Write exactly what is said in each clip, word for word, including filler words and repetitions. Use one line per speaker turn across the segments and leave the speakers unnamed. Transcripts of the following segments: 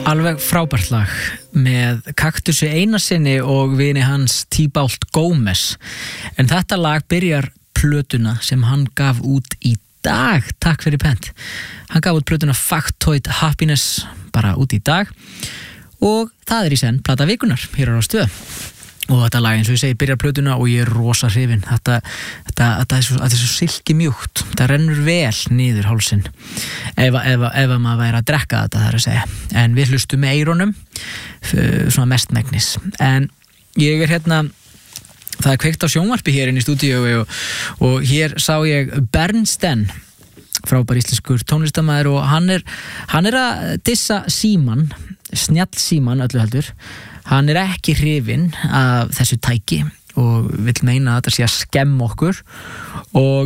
Alveg frábært lag með Kaktusi Einarsinni og vini hans Tíbalt Gómez. En þetta lag byrjar plötuna sem hann gaf út í dag. Takk fyrir pent. Hann gaf út plötuna Factoid Happiness bara út í dag og það er í senn plata vikunar hér á Stöð. Og þetta lag eins og ég segi byrjar plötuna og ég er rosa hrifinn. Þetta, þetta, þetta er svo, þetta er svo silki mjúkt. Það rennur vel niður hálsinn ef, ef, ef maður væri að drekka þetta, það er að segja. En við hlustum með eyrunum svona mestmegnis. En ég er hérna, það er kveikt á sjónvarpi hér inn í stúdíói og, og hér sá ég Bernstein, frábær íslenskur tónlistarmaður, og hann er, hann er að dissa síman, snjall síman öllu heldur. Hann er ekki hrifinn af þessu tæki og vill meina að þetta sé að skemma okkur og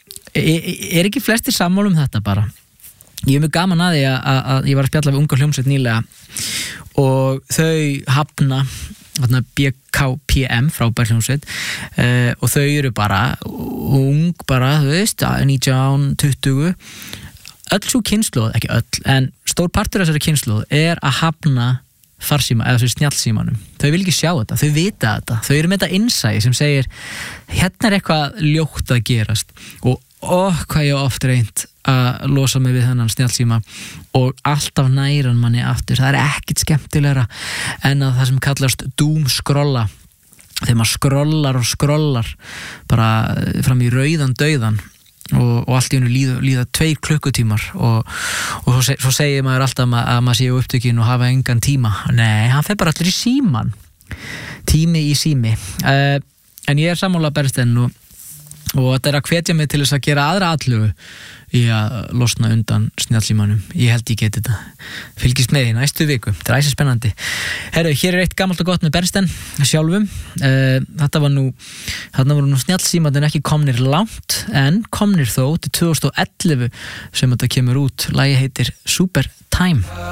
er ekki flestir sammála um þetta bara. Ég er mjög gaman að því að, að, að ég var að spjalla við unga hljómsveit nýlega og þau hafna þarna B K P M, frábær hljómsveit, uh, og þau eru bara ung, bara, þú veist, nítján, tuttugu. Öll svo kynslóð, ekki öll, en stór partur af þessari kynslóð er að hafna farsíma eða svo snjallsímanum. Þau vil ekki sjá þetta, þau vita þetta, þau eru með þetta innsæi sem segir hérna er eitthvað ljótt að gerast og ó, hvað ég oft reynt að losa mig við þennan snjallsíma og alltaf næran manni aftur. Það er ekkit skemmtilegra en að það sem kallast doom scrolla, þegar maður scrollar og scrollar bara fram í rauðan dauðan og, og allt í einu líða, líða tveir klukkutímar og, og svo, seg, svo segir maður alltaf að, að maður sé upptökin og hafa engan tíma. Nei, hann fer bara allir í síman. Tími í sími. Uh, en ég er sammála Bernstein og, og þetta er að hvetja mig til þess að gera aðra atlögu í að losna undan snjallsímanum. Ég held ég geti þetta. Fylgist með í næstu viku. Þetta er æsir spennandi. Herru, hér er eitt gamalt og gott með Bernstein sjálfum. Uh, þetta var nú, þarna voru nú snjallsímarnir ekki komnir langt, en komnir þó til tvö þúsund og ellefu sem þetta kemur út. Lagið heitir Super Time.